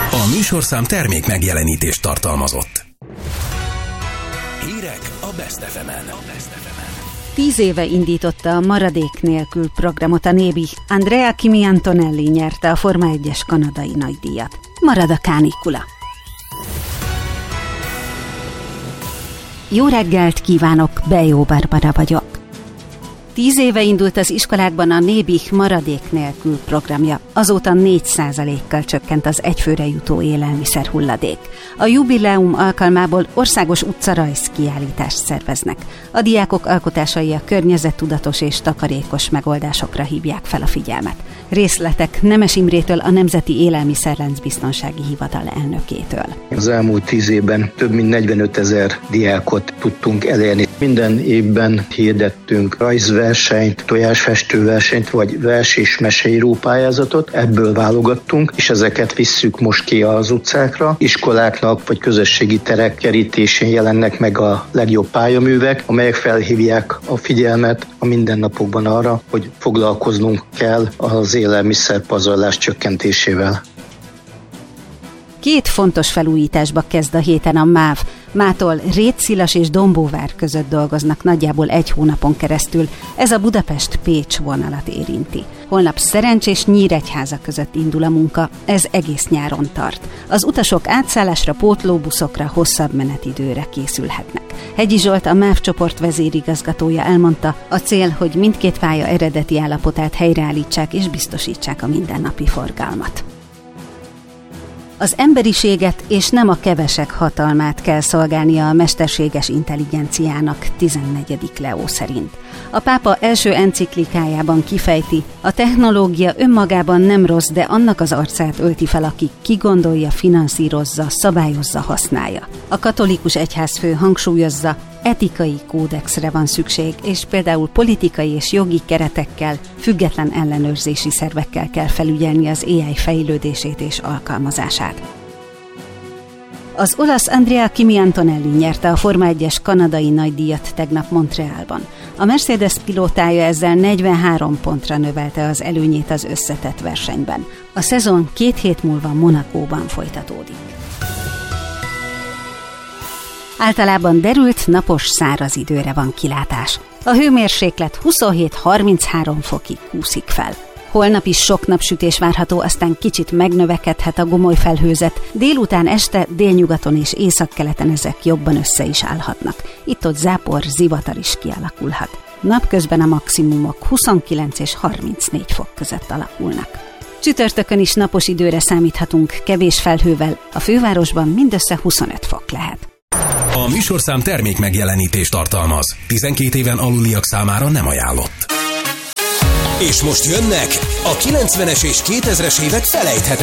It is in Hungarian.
A műsorszám termék megjelenítést tartalmazott. Hírek a Best FM-en. 10 éve indította a Maradék nélkül programot a Nébi. Andrea Kimi Antonelli nyerte a Forma 1-es kanadai nagydíjat. Marad a kánikula. Jó reggelt kívánok, Bejó Barbara vagyok. 10 éve indult az iskolákban a Nébi Maradék nélkül programja. Azóta 4%-kal csökkent az egyfőre jutó élelmiszer hulladék. A jubileum alkalmából országos utcarajz kiállítást szerveznek. A diákok alkotásai a környezettudatos és takarékos megoldásokra hívják fel a figyelmet. Részletek Nemes Imrétől, a Nemzeti Élelmiszerláncbiztonsági Hivatal elnökétől. Az elmúlt 10 évben több mint 45 000 diákot tudtunk elérni. Minden évben hirdettünk rajzversenyt, tojásfestőversenyt, vagy vers- és meseíró pályázatot. Ebből válogattunk, és ezeket visszük most ki az utcákra. Iskoláknak vagy közösségi terek kerítésén jelennek meg a legjobb pályaművek, amelyek felhívják a figyelmet a mindennapokban arra, hogy foglalkoznunk kell az élelmiszerpazarlás csökkentésével. 2 fontos felújításba kezd a héten a MÁV. Mától Rétszilas és Dombóvár között dolgoznak nagyjából 1 hónapon keresztül. Ez a Budapest-Pécs vonalat érinti. Holnap Szerencs és Nyíregyháza között indul a munka, ez egész nyáron tart. Az utasok átszállásra, pótlóbuszokra, hosszabb menetidőre készülhetnek. Hegyi Zsolt, a MÁV csoport vezérigazgatója elmondta, a cél, hogy mindkét pálya eredeti állapotát helyreállítsák és biztosítsák a mindennapi forgalmat. Az emberiséget és nem a kevesek hatalmát kell szolgálnia a mesterséges intelligenciának, 14. Leó szerint. A pápa első enciklikájában kifejti, a technológia önmagában nem rossz, de annak az arcát ölti fel, aki kigondolja, finanszírozza, szabályozza, használja. A katolikus egyházfő hangsúlyozza, etikai kódexre van szükség, és például politikai és jogi keretekkel, független ellenőrzési szervekkel kell felügyelni az AI fejlődését és alkalmazását. Az olasz Andrea Kimi Antonelli nyerte a Forma 1-es kanadai nagydíjat tegnap Montrealban. A Mercedes pilótája ezzel 43 pontra növelte az előnyét az összetett versenyben. A szezon 2 hét múlva Monacóban folytatódik. Általában derült, napos, száraz időre van kilátás. A hőmérséklet 27-33 fokig kúszik fel. Holnap is sok napsütés várható, aztán kicsit megnövekedhet a gomoly felhőzet. Délután, este délnyugaton és északkeleten ezek jobban össze is állhatnak. Itt-ott zápor, zivatar is kialakulhat. Napközben a maximumok 29 és 34 fok között alakulnak. Csütörtökön is napos időre számíthatunk, kevés felhővel, a fővárosban mindössze 25 fok lehet. A műsorszám termék megjelenítést tartalmaz. 12 éven aluliak számára nem ajánlott. És most jönnek a 90-es és 2000-es évek felejthetetlen